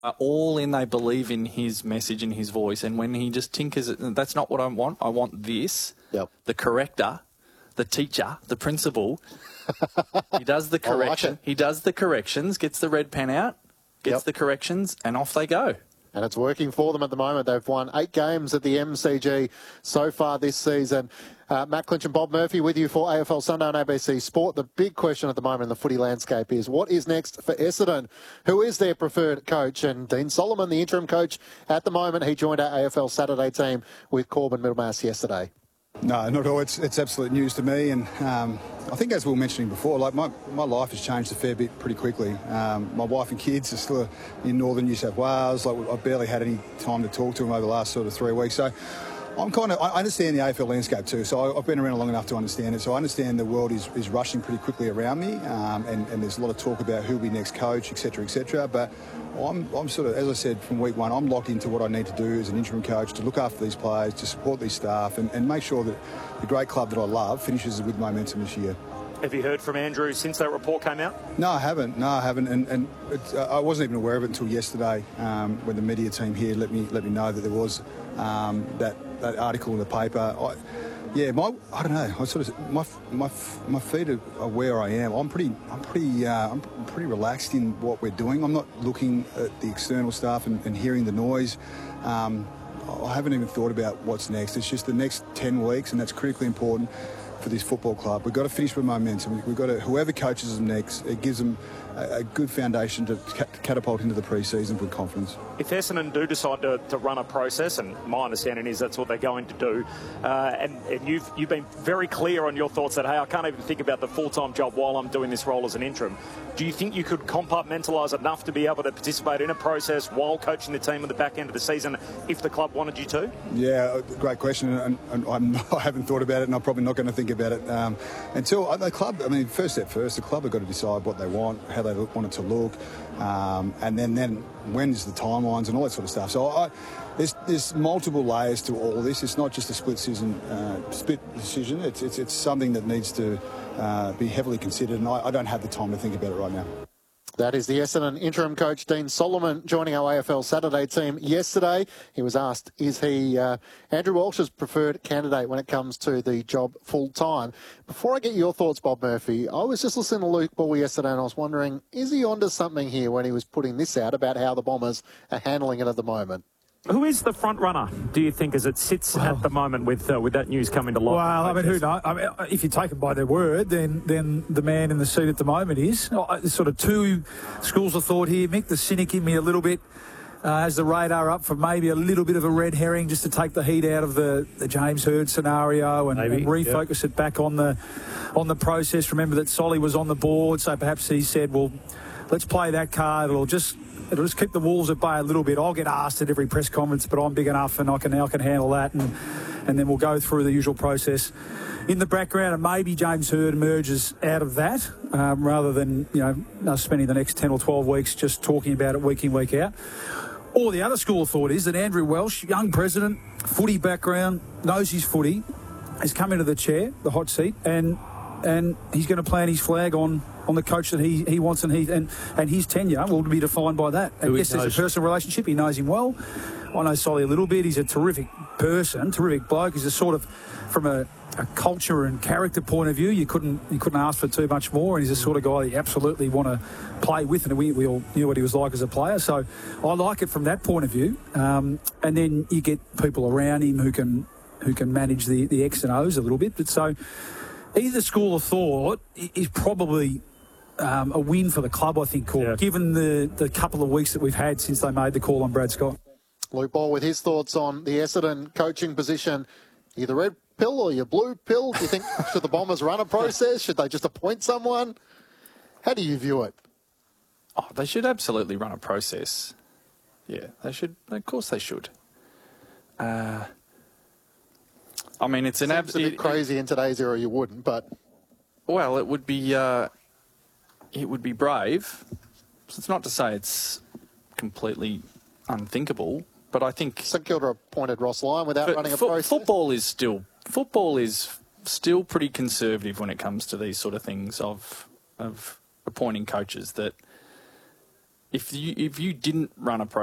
are all in, they believe in his message and his voice, and when he just tinkers it, that's not what I want this. Yep. The corrector, the teacher, the principal, he does the correction. He does the corrections, gets the red pen out, gets the corrections, and off they go. And it's working for them at the moment. They've won 8 games at the MCG so far this season. Matt Clinch and Bob Murphy with you for AFL Sunday on ABC Sport. The big question at the moment in the footy landscape is what is next for Essendon? Who is their preferred coach? And Dean Solomon, the interim coach at the moment, he joined our AFL Saturday team with Corbin Middlemass yesterday. No, not at all. It's absolute news to me, and I think, as we were mentioning before, like my life has changed a fair bit pretty quickly. My wife and kids are still in northern New South Wales. Like, I've barely had any time to talk to them over the last sort of 3 weeks. So I understand the AFL landscape too. So I've been around long enough to understand it. So I understand the world is rushing pretty quickly around me, and there's a lot of talk about who'll be next coach, etc., etc. But I'm sort of, as I said, from week one, I'm locked into what I need to do as an interim coach to look after these players, to support these staff, and make sure that the great club that I love finishes with momentum this year. Have you heard from Andrew since that report came out? No, I haven't. And I wasn't even aware of it until yesterday, when the media team here let me know that there was that article in the paper. I don't know. I sort of my feet are where I am. I'm pretty relaxed in what we're doing. I'm not looking at the external stuff and hearing the noise. I haven't even thought about what's next. It's just the next 10 weeks, and that's critically important for this football club. We've got to finish with momentum. We've got to, whoever coaches them next, it gives them a good foundation to catapult into the pre-season with confidence. If Essendon do decide to run a process, and my understanding is that's what they're going to do, and you've been very clear on your thoughts that, hey, I can't even think about the full-time job while I'm doing this role as an interim. Do you think you could compartmentalise enough to be able to participate in a process while coaching the team at the back end of the season if the club wanted you to? Yeah, great question, and I haven't thought about it, and I'm probably not going to think about it until the club. I mean, first step first, the club have got to decide what they want, how they want it to look, and then when's the timelines and all that sort of stuff. So there's multiple layers to all this. It's not just a split decision. It's something that needs to be heavily considered, and I don't have the time to think about it right now. That is the Essendon interim coach, Dean Solomon, joining our AFL Saturday team yesterday. He was asked, is he Andrew Walsh's preferred candidate when it comes to the job full-time? Before I get your thoughts, Bob Murphy, I was just listening to Luke Ball yesterday and I was wondering, is he onto something here when he was putting this out about how the Bombers are handling it at the moment? Who is the front runner, do you think, as it sits at the moment with that news coming to light? Well, I mean, who knows? I mean, if you take it by their word, then the man in the seat at the moment is. There's sort of two schools of thought here, Mick. The cynic in me a little bit has the radar up for maybe a little bit of a red herring just to take the heat out of the James Hird scenario and refocus it back on the process. Remember that Solly was on the board, so perhaps he said, well, let's play that card. It'll just keep the Wolves at bay a little bit. I'll get asked at every press conference, but I'm big enough and I can handle that, and then we'll go through the usual process in the background, and maybe James Hird emerges out of that rather than us spending the next 10 or 12 weeks just talking about it week in, week out. Or the other school of thought is that Andrew Welsh, young president, footy background, knows his footy, has come into the chair, the hot seat, and he's going to plant his flag on the coach that he wants, and his tenure will be defined by that. And yes, there's a personal relationship. He knows him well. I know Solly a little bit. He's a terrific person, terrific bloke. He's a sort of, from a culture and character point of view, you couldn't ask for too much more. And he's the sort of guy that you absolutely want to play with, and we all knew what he was like as a player. So I like it from that point of view. And then you get people around him who can manage the X and O's a little bit. But so either school of thought is probably a win for the club, I think, given the couple of weeks that we've had since they made the call on Brad Scott. Luke Ball with his thoughts on the Essendon coaching position. Either red pill or your blue pill? Do you think, should the Bombers run a process? Should they just appoint someone? How do you view it? Oh, they should absolutely run a process. Yeah, they should. Of course they should. I mean, it's an absolute crazy in today's era. You wouldn't, but well, it would be brave. So it's not to say it's completely unthinkable, but I think St Kilda appointed Ross Lyon without running a process. Football is still pretty conservative when it comes to these sort of things of appointing coaches. That If you didn't run a